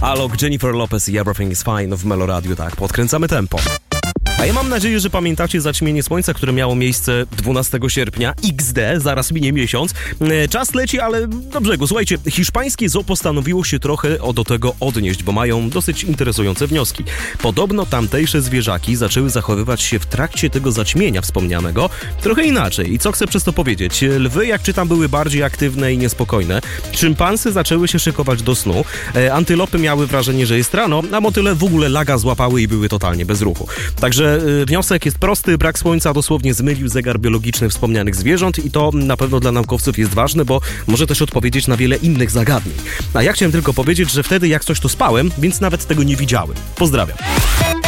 Alok, Jennifer Lopez i Everything is Fine w Melo Radio, tak, podkręcamy tempo. A ja mam nadzieję, że pamiętacie zaćmienie słońca, które miało miejsce 12 sierpnia. XD, zaraz minie miesiąc. Czas leci, ale do brzegu. Słuchajcie, hiszpańskie zoo postanowiło się trochę do tego odnieść, bo mają dosyć interesujące wnioski. Podobno tamtejsze zwierzaki zaczęły zachowywać się w trakcie tego zaćmienia wspomnianego trochę inaczej. I co chcę przez to powiedzieć? Lwy, jak czytam, były bardziej aktywne i niespokojne. Szympansy zaczęły się szykować do snu. Antylopy miały wrażenie, że jest rano, a motyle w ogóle laga złapały i były totalnie bez ruchu. Także wniosek jest prosty, brak słońca dosłownie zmylił zegar biologiczny wspomnianych zwierząt i to na pewno dla naukowców jest ważne, bo może też odpowiedzieć na wiele innych zagadnień. A ja chciałem tylko powiedzieć, że wtedy jak coś to spałem, więc nawet tego nie widziałem. Pozdrawiam.